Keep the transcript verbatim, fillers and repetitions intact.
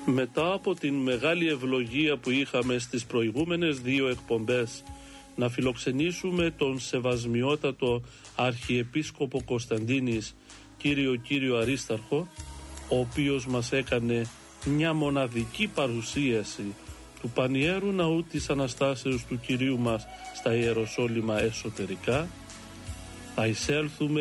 Μετά από την μεγάλη ευλογία που είχαμε στις προηγούμενες δύο εκπομπές να φιλοξενήσουμε τον σεβασμιότατο Αρχιεπίσκοπο Κωνσταντίνης, κύριο κύριο Αρίσταρχο, ο οποίος μας έκανε μια μοναδική παρουσίαση του Πανιέρου Ναού της Αναστάσεως του Κυρίου μας στα Ιεροσόλυμα εσωτερικά, θα εισέλθουμε